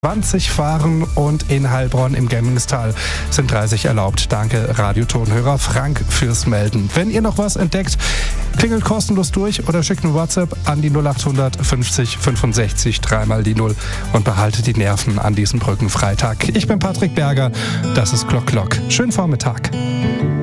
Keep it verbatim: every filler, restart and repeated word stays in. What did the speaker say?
zwanzig fahren und in Heilbronn im Gemmingstal sind dreißig erlaubt. Danke, Radiotonhörer Frank, fürs Melden. Wenn ihr noch was entdeckt, klingelt kostenlos durch oder schickt eine WhatsApp an die null acht hundert fünfzig fünfundsechzig, dreimal die Null und behaltet die Nerven an diesem Brückenfreitag. Ich bin Patrick Berger, das ist Glock Glock. Schönen Vormittag.